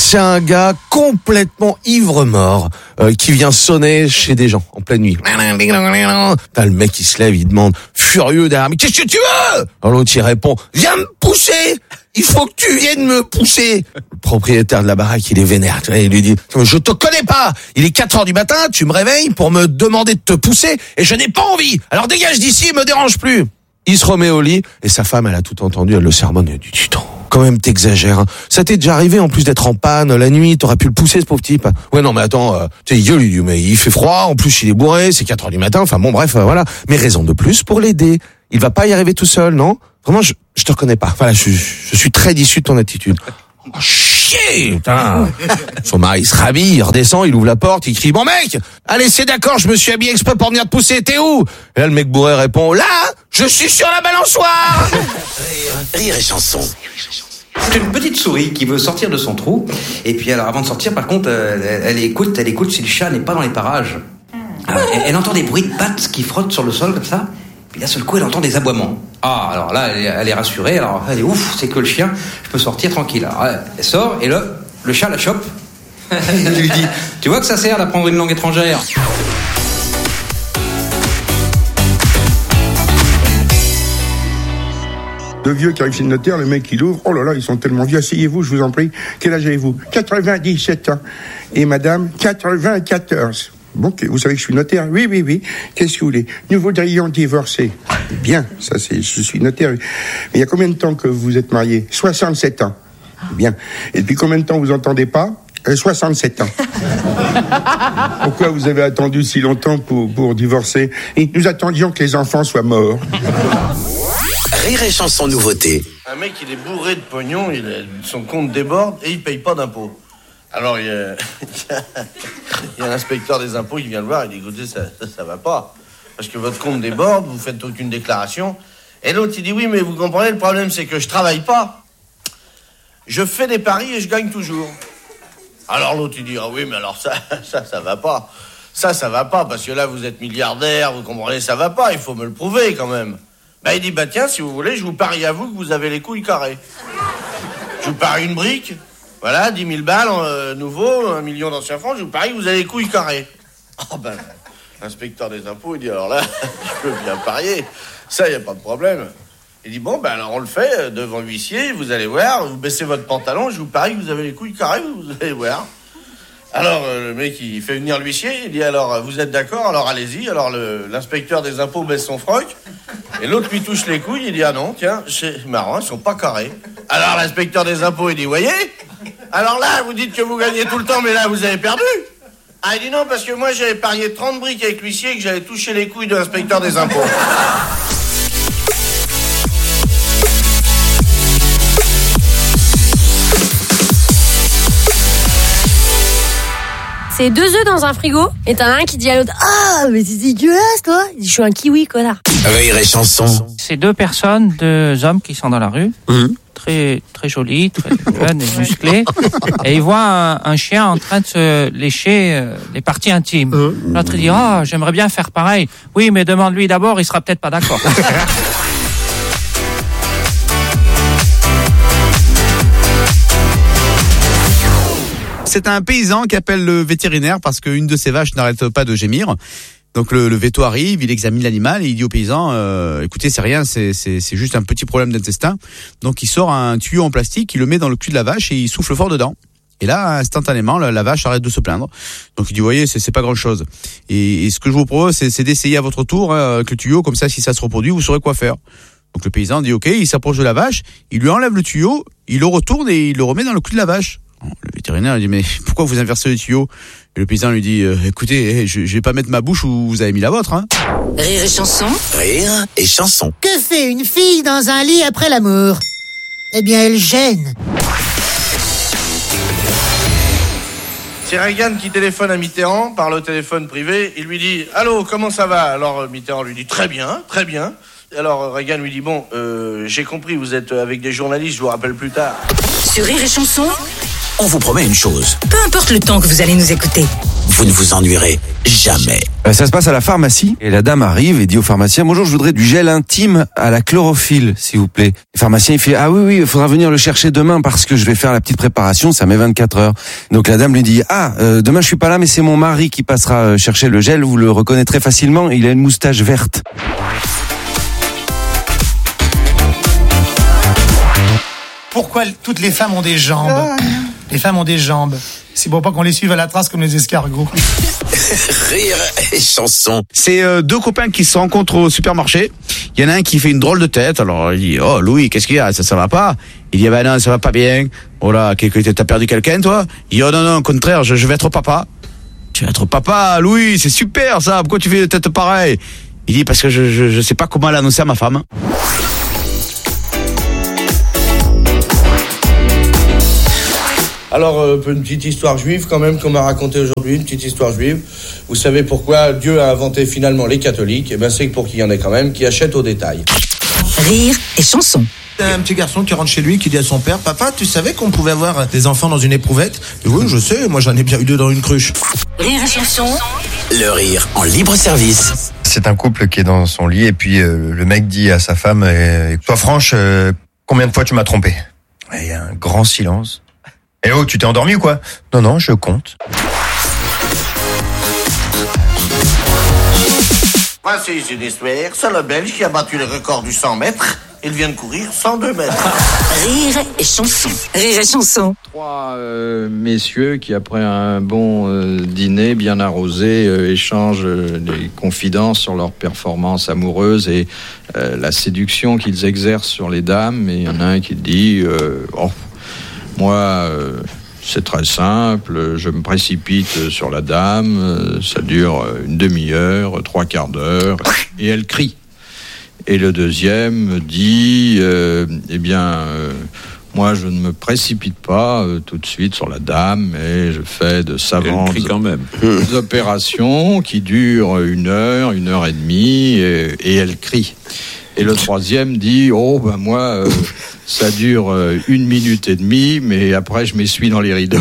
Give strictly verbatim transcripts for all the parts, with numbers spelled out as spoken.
c'est un gars complètement ivre-mort euh, qui vient sonner chez des gens en pleine nuit. T'as le mec qui se lève, il demande, furieux derrière, mais qu'est-ce que tu veux? Alors l'autre il répond, viens me pousser, il faut que tu viennes me pousser. Le propriétaire de la baraque, il est vénère, tu vois, il lui dit, je te connais pas, il est quatre heures du matin, tu me réveilles pour me demander de te pousser et je n'ai pas envie, alors dégage d'ici et me dérange plus. Il se remet au lit et sa femme, elle a tout entendu, elle le sermonne, elle dit, putain, quand même t'exagères, hein. Ça t'est déjà arrivé en plus d'être en panne la nuit, t'aurais pu le pousser ce pauvre type. Ouais non mais attends, euh, tu sais, il lui dit, mais il fait froid, en plus il est bourré, c'est quatre heures du matin, enfin bon bref, euh, voilà. Mais raison de plus pour l'aider. Il va pas y arriver tout seul, non? Vraiment, je, je te reconnais pas. Voilà, je, je suis très déçu de ton attitude. Oh, chier, putain. Son mari il se rhabille, il redescend, il ouvre la porte, il crie, bon mec, allez c'est d'accord, je me suis habillé exprès pour venir te pousser, t'es où? Et là le mec bourré répond, là, je suis sur la balançoire. Rire, rire et chanson. C'est une petite souris qui veut sortir de son trou. Et puis alors avant de sortir, par contre, elle, elle écoute, elle écoute si le chat n'est pas dans les parages. Alors, elle, elle entend des bruits de pattes qui frottent sur le sol comme ça. Puis d'un seul coup, elle entend des aboiements. Ah, alors là, elle est, elle est rassurée. Alors elle est ouf, c'est que le chien, je peux sortir tranquille. Alors, elle sort et là, le chat la chope. Il lui dit, tu vois que ça sert d'apprendre une langue étrangère? Deux vieux qui arrivent chez le notaire, le mec il ouvre, oh là là, ils sont tellement vieux, asseyez-vous, je vous en prie. Quel âge avez-vous? quatre-vingt-dix-sept ans. Et madame, quatre-vingt-quatorze. Bon, vous savez que je suis notaire? Oui, oui, oui. Qu'est-ce que vous voulez? Nous voudrions divorcer. Bien, ça c'est, je suis notaire. Mais il y a combien de temps que vous êtes mariés? soixante-sept ans. Bien. Et depuis combien de temps vous entendez pas? euh, soixante-sept ans. Pourquoi vous avez attendu si longtemps pour, pour divorcer? Et nous attendions que les enfants soient morts. Rire et chanson nouveauté. Un mec, il est bourré de pognon, il est, son compte déborde et il paye pas d'impôts. Alors, il y a, il y a l'inspecteur des impôts qui vient le voir, il dit, écoutez, ça, ça, ça va pas. Parce que votre compte déborde, vous faites aucune déclaration. Et l'autre, il dit, oui, mais vous comprenez, le problème, c'est que je travaille pas. Je fais des paris et je gagne toujours. Alors l'autre, il dit, ah oui, mais alors ça, ça, ça va pas. Ça, ça va pas, parce que là, vous êtes milliardaire, vous comprenez, ça va pas, il faut me le prouver quand même. Bah, il dit, bah tiens, si vous voulez, je vous parie à vous que vous avez les couilles carrées. Je vous parie une brique, voilà, dix mille balles, euh, nouveau, un million d'anciens francs, je vous parie que vous avez les couilles carrées. Oh ben, l'inspecteur des impôts, il dit, alors là, je peux bien parier, ça, y a pas de problème. Il dit, bon, ben alors on le fait, devant l'huissier, vous allez voir, vous baissez votre pantalon, je vous parie que vous avez les couilles carrées, vous allez voir. Alors, euh, le mec, il fait venir l'huissier, il dit, alors, vous êtes d'accord, alors allez-y. Alors, le, l'inspecteur des impôts baisse son froc, et l'autre lui touche les couilles, il dit, ah non, tiens, c'est marrant, ils sont pas carrés. Alors, l'inspecteur des impôts, il dit, voyez, alors là, vous dites que vous gagnez tout le temps, mais là, vous avez perdu. Ah, il dit, non, parce que moi, j'avais parié trente briques avec l'huissier et que j'avais touché les couilles de l'inspecteur des impôts. C'est deux œufs dans un frigo, et t'en as un qui dit à l'autre, ah, mais c'est dégueulasse, toi. Il dit, je suis un kiwi, connard. Rire et chanson. C'est deux personnes, deux hommes qui sont dans la rue, mmh. très très jolis, très jeunes et musclés, et ils voient un, un chien en train de se lécher euh, les parties intimes. Mmh. L'autre il dit, ah, oh, j'aimerais bien faire pareil. Oui, mais demande-lui d'abord, il sera peut-être pas d'accord. C'est un paysan qui appelle le vétérinaire parce qu'une de ses vaches n'arrête pas de gémir. Donc le, le véto arrive, il examine l'animal et il dit au paysan, euh, écoutez, c'est rien, c'est, c'est, c'est juste un petit problème d'intestin. Donc il sort un tuyau en plastique, il le met dans le cul de la vache et il souffle fort dedans. Et là, instantanément, la, la vache arrête de se plaindre. Donc il dit, vous voyez, c'est, c'est pas grand chose. Et, et ce que je vous propose, c'est, c'est d'essayer à votre tour hein, avec le tuyau, comme ça, si ça se reproduit, vous saurez quoi faire. Donc le paysan dit, ok, il s'approche de la vache, il lui enlève le tuyau, il le retourne et il le remet dans le cul de la vache. Le vétérinaire dit, mais pourquoi vous inversez le tuyau? Et le paysan lui dit, euh, écoutez, je, je vais pas mettre ma bouche où vous avez mis la vôtre. Hein. Rire et chanson. Rire et chanson. Que fait une fille dans un lit après l'amour? Eh bien, elle gêne. C'est Reagan qui téléphone à Mitterrand par le téléphone privé. Il lui dit, allô, comment ça va? Alors Mitterrand lui dit, très bien, très bien. Alors Reagan lui dit, bon, euh, j'ai compris, vous êtes avec des journalistes, je vous rappelle plus tard. Sur Rire et chanson, on vous promet une chose. Peu importe le temps que vous allez nous écouter, vous ne vous ennuierez jamais. Ça se passe à la pharmacie et la dame arrive et dit au pharmacien: bonjour, je voudrais du gel intime à la chlorophylle, s'il vous plaît. Le pharmacien il fait: ah oui oui, il faudra venir le chercher demain parce que je vais faire la petite préparation, ça met vingt-quatre heures. Donc la dame lui dit: ah euh, demain je suis pas là mais c'est mon mari qui passera chercher le gel, vous le reconnaîtrez facilement, il a une moustache verte. Pourquoi toutes les femmes ont des jambes? Les femmes ont des jambes. C'est pour pas qu'on les suive à la trace comme les escargots. Rire et chanson. C'est euh, deux copains qui se rencontrent au supermarché. Il y en a un qui fait une drôle de tête. Alors il dit: oh Louis, qu'est-ce qu'il y a? Ça, ça va pas? Il dit: ah ben non, ça va pas bien. Oh là, t'as perdu quelqu'un toi? Il dit: oh non, non, au contraire, je, je vais être papa. Tu vas être papa, Louis, c'est super ça. Pourquoi tu fais une tête pareille? Il dit: parce que je, je, je sais pas comment l'annoncer à ma femme. Alors, euh, une petite histoire juive quand même qu'on m'a racontée aujourd'hui, une petite histoire juive. Vous savez pourquoi Dieu a inventé finalement les catholiques? Eh ben c'est pour qu'il y en ait quand même qui achètent au détail. Rire et chanson. Un petit garçon qui rentre chez lui qui dit à son père: papa, tu savais qu'on pouvait avoir des enfants dans une éprouvette? Et oui, je sais, moi j'en ai bien eu deux dans une cruche. Rire et chanson. Le rire en libre service. C'est un couple qui est dans son lit et puis euh, le mec dit à sa femme: eh, sois franche, euh, combien de fois tu m'as trompé? Et il y a un grand silence. Eh oh, tu t'es endormi ou quoi? Non, non, je compte. Voici une histoire. C'est le Belge qui a battu le record du cent mètres. Il vient de courir cent deux mètres. Rire et chanson. Rire et chanson. Trois euh, messieurs qui, après un bon euh, dîner bien arrosé, euh, échangent euh, des confidences sur leur performance amoureuse et euh, la séduction qu'ils exercent sur les dames. Et il y en a un qui dit euh, oh, moi, euh, c'est très simple, je me précipite sur la dame, euh, ça dure une demi-heure, trois quarts d'heure, et elle crie. Et le deuxième dit, euh, eh bien, euh, moi je ne me précipite pas euh, tout de suite sur la dame, mais je fais de savantes quand même. opérations qui durent une heure, une heure et demie, et, et elle crie. Et le troisième dit: oh ben moi euh, ça dure euh, une minute et demie, mais après je m'essuie dans les rideaux.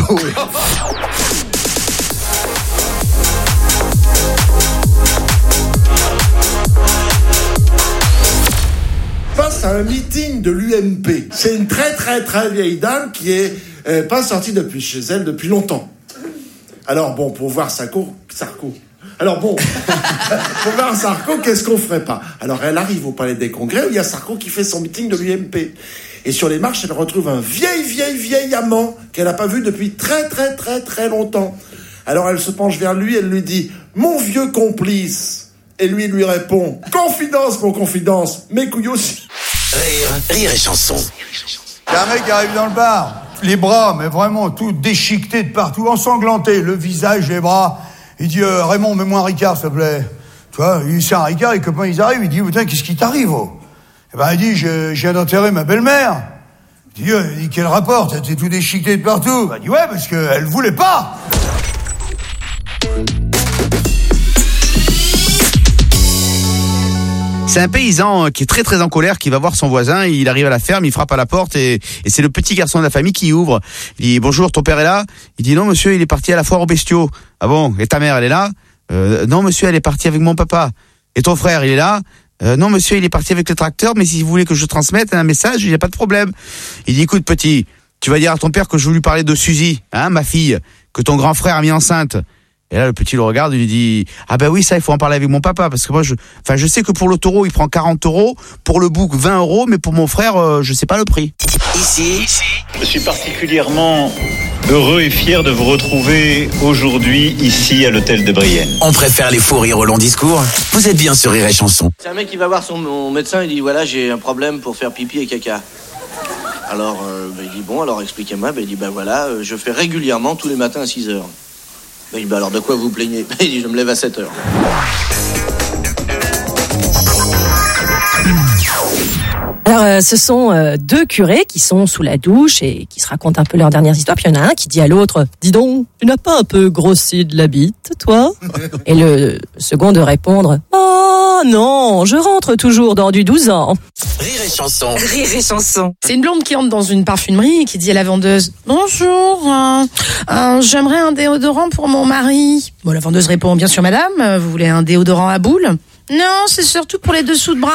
Passe à un meeting de l'U M P. C'est une très très très vieille dame qui est euh, pas sortie depuis chez elle depuis longtemps. Alors bon, pour voir Sarko, Sarko. Alors bon, pour voir Sarko, qu'est-ce qu'on ferait pas? Alors elle arrive au Palais des Congrès où il y a Sarko qui fait son meeting de l'U M P. Et sur les marches, elle retrouve un vieil, vieil, vieil amant qu'elle n'a pas vu depuis très, très, très, très longtemps. Alors elle se penche vers lui, elle lui dit: mon vieux complice. Et lui lui répond: confidence pour confidence, mes couilles aussi. Rire, rire et chanson. Il y a un mec qui arrive dans le bar, les bras, mais vraiment tout déchiquetés de partout, ensanglantés, le visage, les bras. Il dit: euh, Raymond, mets-moi un Ricard, s'il te plaît. Tu vois, il sert un Ricard, les copains, ils arrivent, il dit: putain, qu'est-ce qui t'arrive, oh? Eh ben, il dit: je, je viens d'enterrer ma belle-mère. Il dit: euh, il dit quel rapport? T'es tout déchiqueté de partout. Il dit: ouais, parce qu'elle voulait pas. C'est un paysan qui est très très en colère, qui va voir son voisin, il arrive à la ferme, il frappe à la porte et, et c'est le petit garçon de la famille qui ouvre. Il dit: bonjour, ton père est là? Il dit: non monsieur, il est parti à la foire aux bestiaux. Ah bon? Et ta mère, elle est là? euh, Non monsieur, elle est partie avec mon papa. Et ton frère, il est là? Euh, non monsieur, il est parti avec le tracteur, mais si vous voulez que je transmette un message, il n'y a pas de problème. Il dit: écoute petit, tu vas dire à ton père que je veux lui parler de Suzy, hein, ma fille, que ton grand frère a mis enceinte. Et là, le petit le regarde, il lui dit: ah ben oui, ça, il faut en parler avec mon papa, parce que moi, je, enfin, je sais que pour le taureau, il prend quarante euros, pour le bouc, vingt euros, mais pour mon frère, euh, je sais pas le prix. Ici, je suis particulièrement heureux et fier de vous retrouver aujourd'hui, ici, à l'hôtel de Brienne. On préfère les faux rires au long discours. Vous êtes bien sur Rire et Chanson. C'est un mec qui va voir son mon médecin, il dit: voilà, j'ai un problème pour faire pipi et caca. Alors, euh, bah, il dit: bon, alors expliquez-moi. Bah, il dit: bah voilà, euh, je fais régulièrement tous les matins à six heures. Bah, il dit: bah alors de quoi vous vous plaignez? Il dit: je me lève à sept heures. Alors, euh, ce sont euh, deux curés qui sont sous la douche et qui se racontent un peu leurs dernières histoires. Puis il y en a un qui dit à l'autre, « Dis donc, tu n'as pas un peu grossi de la bite, toi ?» Et le second de répondre, « Oh non, je rentre toujours dans du douze ans. » Rire et chanson. Rire et chanson. C'est une blonde qui entre dans une parfumerie et qui dit à la vendeuse, « Bonjour, euh, euh, j'aimerais un déodorant pour mon mari. » Bon, la vendeuse répond, « Bien sûr madame, euh, vous voulez un déodorant à boule ?»« Non, c'est surtout pour les dessous de bras. »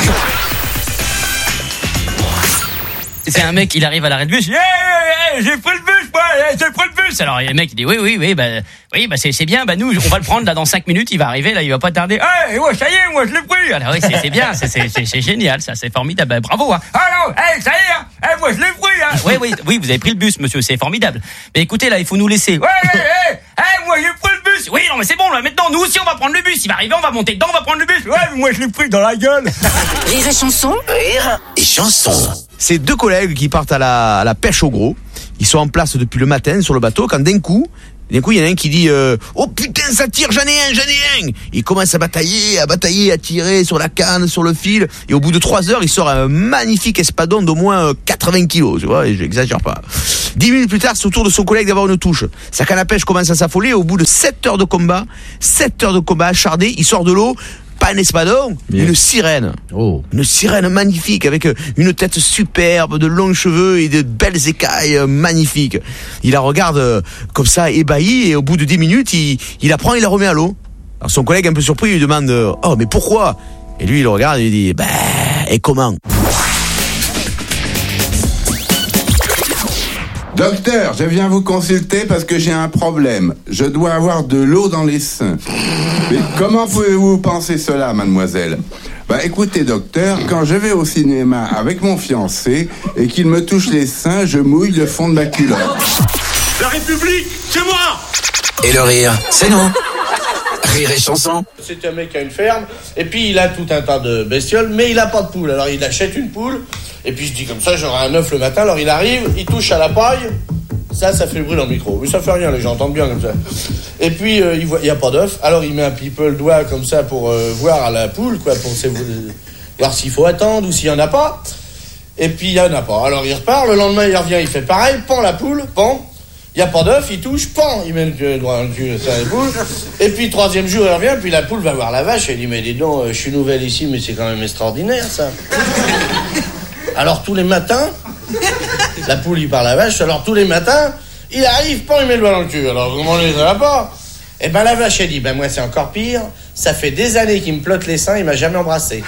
C'est un mec, il arrive à l'arrêt de bus, il dit, hey, hey, j'ai pris le bus, moi, hey, j'ai pris le bus. Alors, le mec, il dit, oui, oui, oui, bah, oui, bah, c'est, c'est bien, bah, nous, on va le prendre, là, dans cinq minutes, il va arriver, là, il va pas tarder. Hey, ouais, ça y est, moi, je l'ai pris. Alors, oui, c'est, c'est bien, c'est, c'est, c'est, c'est génial, ça, c'est formidable, bah, bravo, hein. Ah, non, hey, ça y est, hein. Hey, moi, je l'ai pris, hein. Oui, oui, oui, vous avez pris le bus, monsieur, c'est formidable. Mais écoutez, là, il faut nous laisser. Ouais, hey, hey, hey, moi, j'ai pris le bus. Oui, non, mais c'est bon, là, maintenant, nous aussi, on va prendre le bus. Il va arriver, on va monter dedans, on va prendre le bus. Ouais, mais moi, je l'ai pris dans la gueule. Rire et chanson. Rire et chanson. C'est deux collègues qui partent à la, à la pêche au gros. Ils sont en place depuis le matin sur le bateau quand d'un coup, d'un coup il y en a un qui dit euh, « Oh putain, ça tire, j'en ai un, j'en ai un !» Il commence à batailler, à batailler, à tirer sur la canne, sur le fil. Et au bout de trois heures, il sort un magnifique espadon d'au moins quatre-vingts kilos, tu vois, et j'exagère pas. Dix minutes plus tard, c'est au tour de son collègue d'avoir une touche. Sa canne à pêche commence à s'affoler. Au bout de sept heures de combat, sept heures de combat acharné, il sort de l'eau. Pas un espadon, yeah. Une sirène. Oh. Une sirène magnifique avec une tête superbe, de longs cheveux et de belles écailles magnifiques. Il la regarde comme ça, ébahi, et au bout de dix minutes, il, il la prend et la remet à l'eau. Alors son collègue, un peu surpris, lui demande « Oh, mais pourquoi ?» Et lui, il le regarde et il dit « Bah, et comment ?» Docteur, je viens vous consulter parce que j'ai un problème. Je dois avoir de l'eau dans les seins. Mais comment pouvez-vous penser cela, mademoiselle ? Bah écoutez, docteur, quand je vais au cinéma avec mon fiancé et qu'il me touche les seins, je mouille le fond de ma culotte. La République, c'est moi! Et le rire, c'est nous. Rire et chanson. C'est un mec qui a une ferme, et puis il a tout un tas de bestioles, mais il a pas de poule. Alors il achète une poule, et puis je dis comme ça, j'aurai un œuf le matin. Alors il arrive, il touche à la paille, ça, ça fait le bruit dans le micro. Mais ça fait rien, les gens entendent bien comme ça. Et puis euh, il voit, il y a pas d'œuf, alors il met un petit peu le doigt comme ça pour euh, voir à la poule, quoi, pour euh, voir s'il faut attendre ou s'il y en a pas. Et puis il y en a pas. Alors il repart, le lendemain il revient, il fait pareil, pend la poule, pend. Il n'y a pas d'œuf, il touche, pan, il met le doigt dans le cul, ça, la poule. Et puis, troisième jour, il revient, puis la poule va voir la vache, elle dit, mais dis donc, je suis nouvelle ici, mais c'est quand même extraordinaire, ça. Alors, tous les matins, la poule, il parle à la vache, alors tous les matins, il arrive, pan, il met le doigt dans le cul. Alors, comment on les a pas? Eh ben, la vache, elle dit, ben, moi, c'est encore pire, ça fait des années qu'il me plotte les seins, il m'a jamais embrassé.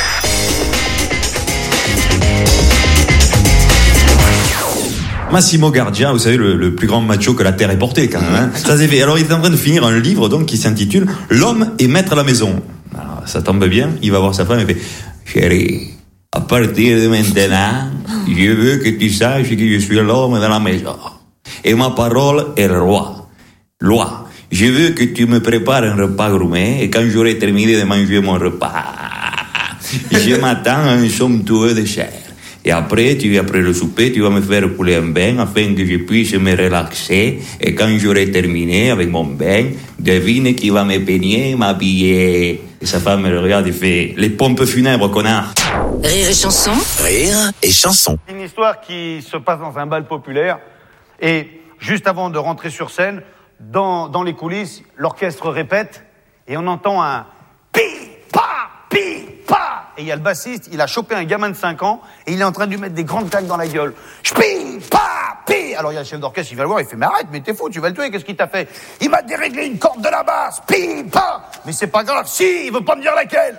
Massimo Gardia, vous savez, le, le plus grand macho que la terre ait porté, quand même. Hein. Ça c'est fait. Alors, il est en train de finir un livre, donc, qui s'intitule L'homme est maître à la maison. Alors, ça tombe bien, il va voir sa femme et fait Chérie, à partir de maintenant, je veux que tu saches que je suis l'homme de la maison. Et ma parole est le roi. Loi. Je veux que tu me prépares un repas gourmet, et quand j'aurai terminé de manger mon repas, je m'attends à un somptueux dessert. Et après, tu, après le souper, tu vas me faire couler un bain afin que je puisse me relaxer. Et quand j'aurai terminé avec mon bain, devine qui va me peigner, m'habiller. Et sa femme, elle regarde et fait les pompes funèbres, connard. Rire et chanson. Rire et chanson. Une histoire qui se passe dans un bal populaire. Et juste avant de rentrer sur scène, dans, dans les coulisses, l'orchestre répète et on entend un pi, pa, pi, pa. Et il y a le bassiste, il a chopé un gamin de cinq ans et il est en train de lui mettre des grandes claques dans la gueule. Pi, pa, pi. Alors il y a le chef d'orchestre, il va le voir, il fait mais arrête, mais t'es fou, tu vas le tuer, qu'est-ce qu'il t'a fait? Il m'a déréglé une corde de la basse. Pi, pa. Mais c'est pas grave, si, il veut pas me dire laquelle.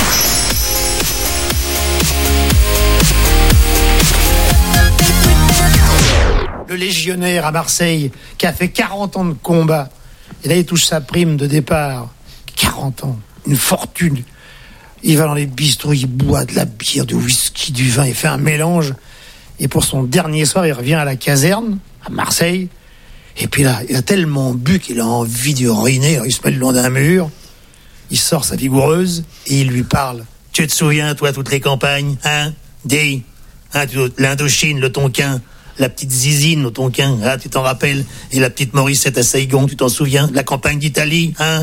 Le légionnaire à Marseille qui a fait quarante ans de combat. Et là, il touche sa prime de départ. quarante ans, une fortune. Il va dans les bistrots, il boit de la bière, du whisky, du vin, il fait un mélange. Et pour son dernier soir, il revient à la caserne, à Marseille. Et puis là, il a tellement bu qu'il a envie de ruiner. Alors il se met le long d'un mur, il sort sa vigoureuse et il lui parle. Tu te souviens, toi, toutes les campagnes, hein? Dis, hein, l'Indochine, le Tonkin, la petite Zizine au Tonkin, hein, tu t'en rappelles? Et la petite Morissette à Saigon, tu t'en souviens? La campagne d'Italie, hein?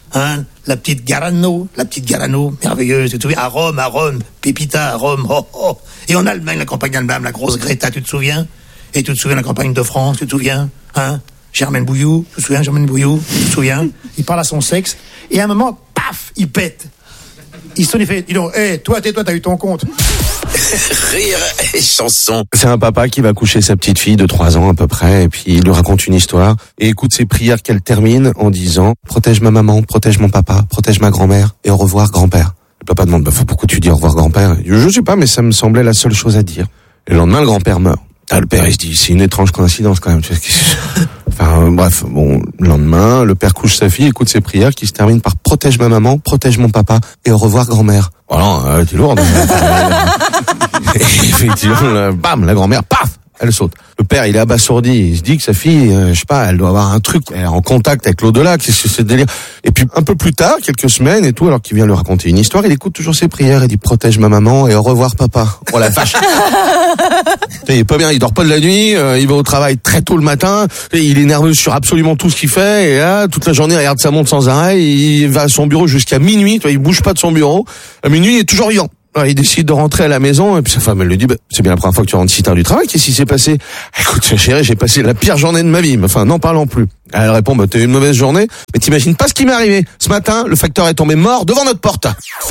Hein, la petite Garano, la petite Garano, merveilleuse, tu te souviens, à Rome, à Rome, Pépita, à Rome, oh, oh. Et en Allemagne, la campagne allemande, la grosse Greta, tu te souviens? Et tu te souviens de la campagne de France, tu te souviens? Hein, Germaine Bouilloux, tu te souviens, Germaine Bouilloux, tu te souviens? Il parle à son sexe, et à un moment, paf, il pète. Il se fait, dis donc, hé, hey, toi, tais-toi, t'as eu ton compte. Rire et chanson. C'est un papa qui va coucher sa petite fille de trois ans à peu près, et puis il lui raconte une histoire, et écoute ses prières qu'elle termine en disant « Protège ma maman, protège mon papa, protège ma grand-mère, et au revoir grand-père ». Le papa demande bah, « Pourquoi tu dis au revoir grand-père ?» Je sais pas, mais ça me semblait la seule chose à dire. Et le lendemain, le grand-père meurt. Ah, le père, il se dit « C'est une étrange coïncidence quand même. » Enfin, euh, bref, bon, le lendemain, le père couche sa fille, écoute ses prières qui se terminent par « Protège ma maman, protège mon papa, et au revoir grand-mère ». Voilà, elle était lourde. Et effectivement, là, bam, la grand-mère, paf, elle saute. Le père, il est abasourdi. Il se dit que sa fille, euh, je sais pas, elle doit avoir un truc, elle est en contact avec l'au-delà. Qu'est-ce que c'est ce délire? Et puis, un peu plus tard, quelques semaines et tout, alors qu'il vient lui raconter une histoire, il écoute toujours ses prières. Il dit, protège ma maman et au revoir papa. Oh la vache. Il est pas bien, il dort pas de la nuit, euh, il va au travail très tôt le matin, et il est nerveux sur absolument tout ce qu'il fait, et là, toute la journée, il regarde sa montre sans arrêt, il va à son bureau jusqu'à minuit, il bouge pas de son bureau. À minuit, il est toujours vivant. Alors, il décide de rentrer à la maison, et puis sa femme, elle lui dit, bah, c'est bien la première fois que tu rentres si tard du travail, qu'est-ce qui s'est passé? Écoute, chérie, j'ai passé la pire journée de ma vie, enfin, n'en parlons plus. Elle répond, bah, t'as eu une mauvaise journée, mais t'imagines pas ce qui m'est arrivé. Ce matin, le facteur est tombé mort devant notre porte.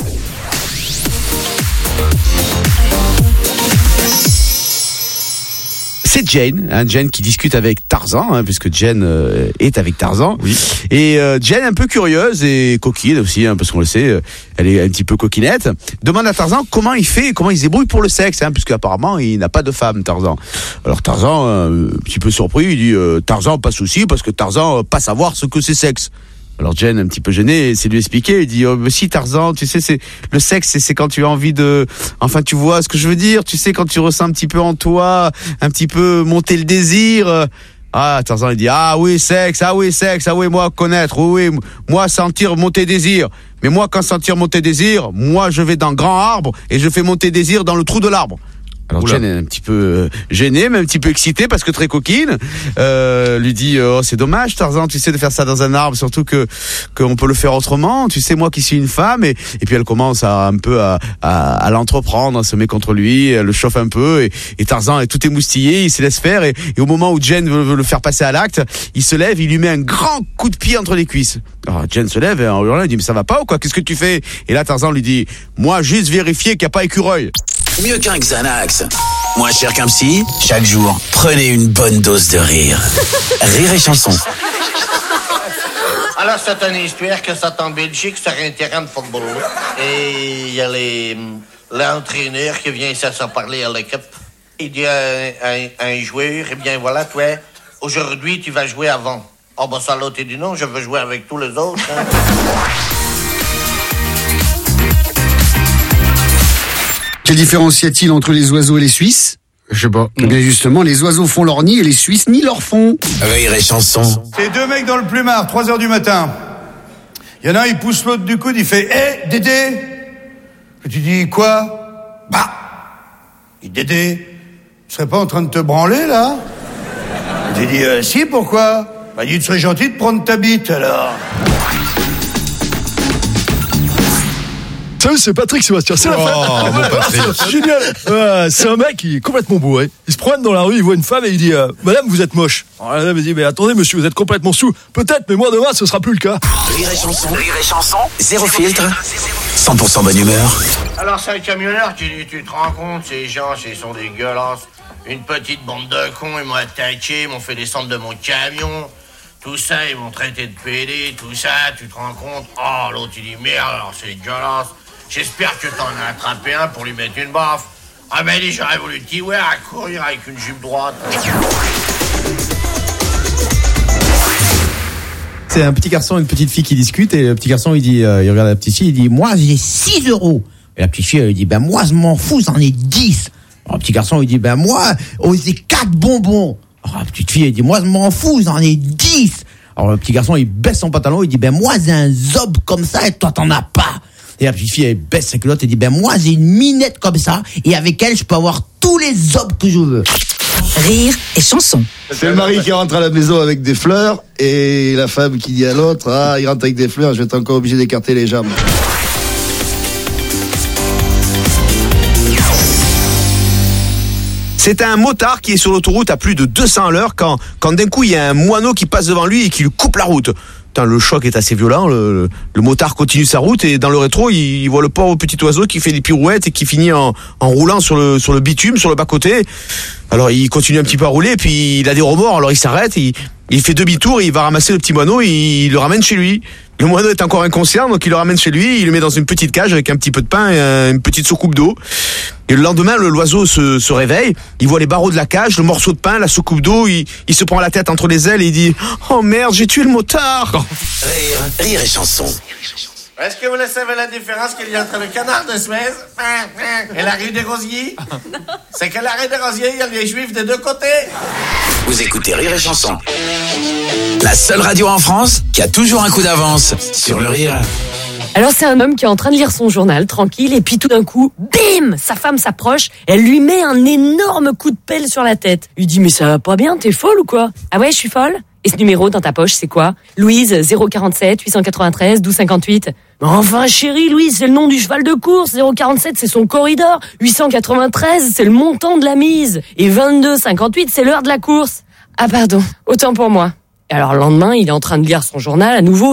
C'est Jane, hein, Jane qui discute avec Tarzan, hein, puisque Jane euh, est avec Tarzan. Oui. Et euh, Jane, un peu curieuse et coquine aussi, hein, parce qu'on le sait, euh, elle est un petit peu coquinette, demande à Tarzan comment il fait, comment il se débrouille pour le sexe, hein, puisque apparemment il n'a pas de femme, Tarzan. Alors Tarzan, euh, un petit peu surpris, il dit euh, Tarzan, pas de souci, parce que Tarzan, euh, pas savoir ce que c'est sexe. Alors Jane, un petit peu gênée, c'est lui expliquer, il dit oh, mais si Tarzan, tu sais, c'est le sexe, c'est, c'est quand tu as envie de, enfin tu vois ce que je veux dire, tu sais, quand tu ressens un petit peu en toi, un petit peu monter le désir. Ah, Tarzan, il dit ah oui sexe, ah oui sexe, ah oui moi connaître, oui, oui moi sentir monter désir. Mais moi quand sentir monter désir, moi je vais dans grand arbre et je fais monter désir dans le trou de l'arbre. Alors Oula. Jane est un petit peu gênée, mais un petit peu excitée parce que très coquine. Euh, lui dit oh c'est dommage Tarzan, tu sais de faire ça dans un arbre, surtout que qu'on peut le faire autrement. Tu sais moi qui suis une femme et et puis elle commence à un peu à à, à l'entreprendre, à se met contre lui, elle le chauffe un peu et, et Tarzan est tout émoustillé, il se laisse faire et, et au moment où Jane veut, veut le faire passer à l'acte, il se lève, il lui met un grand coup de pied entre les cuisses. Alors Jane se lève et en hurlant il dit mais ça va pas ou quoi, qu'est-ce que tu fais? Et là Tarzan lui dit moi juste vérifier qu'il n'y a pas écureuil. Mieux qu'un Xanax, moins cher qu'un psy, chaque jour, prenez une bonne dose de rire. Rire et chanson. Alors, c'est une histoire que ça en Belgique sur un terrain de football. Et il y a les, l'entraîneur qui vient ici à parler à l'équipe. Il dit à un, un joueur, eh bien voilà, toi, aujourd'hui, tu vas jouer avant. Oh, ben ça, l'autre, il dit non, je veux jouer avec tous les autres. Hein. Quelle différence y a-t-il entre les oiseaux et les Suisses? Je sais pas. Mmh. Eh bien justement, les oiseaux font leur nid et les Suisses nient leur fond. Rire et chanson. C'est deux mecs dans le plumard, trois heures du matin. Il y en a un, il pousse l'autre du coude, il fait hé, hey, Dédé. Et tu dis quoi? Bah, il dit Dédé, tu serais pas en train de te branler là? Tu dis euh, si, pourquoi? Bah, il dit tu serais gentil de prendre ta bite alors. Salut, c'est Patrick Sébastien, c'est la fête. Oh, mon Patrick. C'est génial. Euh, c'est un mec qui est complètement bourré. Il se promène dans la rue, il voit une femme et il dit euh, Madame, vous êtes moche. Alors la dame dit mais attendez monsieur, vous êtes complètement sous. Peut-être, mais moi demain ce sera plus le cas. Rire et chanson. Rire et chanson. Zéro filtre. cent pour cent bonne humeur. Alors c'est un camionneur qui dit tu te rends compte, ces gens, ils sont dégueulasses. Une petite bande de cons, ils m'ont attaqué, ils m'ont fait descendre de mon camion. Tout ça, ils m'ont traité de pédé, tout ça, tu te rends compte? Oh, l'autre il dit merde, alors c'est dégueulasse. J'espère que t'en as attrapé un pour lui mettre une baffe. Ah ben dit j'aurais voulu te ouais, à courir avec une jupe droite. C'est un petit garçon et une petite fille qui discutent et le petit garçon il dit, euh, il regarde la petite fille, il dit moi j'ai six euros. Et la petite fille elle dit ben moi je m'en fous, j'en ai dix. Alors le petit garçon il dit ben moi oh, j'ai quatre bonbons. Alors la petite fille elle dit moi je m'en fous, j'en ai dix. Alors le petit garçon il baisse son pantalon, il dit ben moi j'ai un zob comme ça et toi t'en as pas. Et la petite fille, elle baisse sa culotte et dit, ben moi, j'ai une minette comme ça, et avec elle, je peux avoir tous les obs que je veux. Rire et chanson. C'est le mari qui rentre à la maison avec des fleurs et la femme qui dit à l'autre, ah, il rentre avec des fleurs, je vais être encore obligé d'écarter les jambes. C'est un motard qui est sur l'autoroute à plus de deux cents à l'heure quand, quand d'un coup il y a un moineau qui passe devant lui et qui lui coupe la route. Putain, le choc est assez violent, le, le, le motard continue sa route et dans le rétro il, il voit le pauvre petit oiseau qui fait des pirouettes et qui finit en, en roulant sur le, sur le bitume, sur le bas-côté. Alors il continue un petit peu à rouler et puis il a des remords, alors il s'arrête, il, il fait demi-tour et il va ramasser le petit moineau et il le ramène chez lui. Le moineau est encore inconscient, donc il le ramène chez lui, il le met dans une petite cage avec un petit peu de pain et une petite soucoupe d'eau. Et le lendemain, le, l'oiseau se, se réveille, il voit les barreaux de la cage, le morceau de pain, la soucoupe d'eau, il, il se prend la tête entre les ailes et il dit « Oh merde, j'ai tué le motard !» Rire, rire et chanson. Est-ce que vous savez la différence qu'il y a entre le canard de Suez et la rue des Rosiers? C'est que la rue des Rosiers, il y a les juifs des deux côtés. Vous écoutez Rire et chanson. La seule radio en France qui a toujours un coup d'avance sur le rire. Alors c'est un homme qui est en train de lire son journal, tranquille, et puis tout d'un coup, bim, sa femme s'approche, elle lui met un énorme coup de pelle sur la tête. Il dit, mais ça va pas bien, t'es folle ou quoi? Ah ouais, je suis folle? Et ce numéro dans ta poche, c'est quoi? Louise, zéro quarante-sept huit cent quatre-vingt-treize douze cinquante-huit. Mais enfin chérie, Louise, c'est le nom du cheval de course. zéro quarante-sept, c'est son corridor. huit cent quatre-vingt-treize, c'est le montant de la mise. Et vingt-deux cinquante-huit, c'est l'heure de la course. Ah pardon, autant pour moi. Et alors le lendemain, il est en train de lire son journal à nouveau.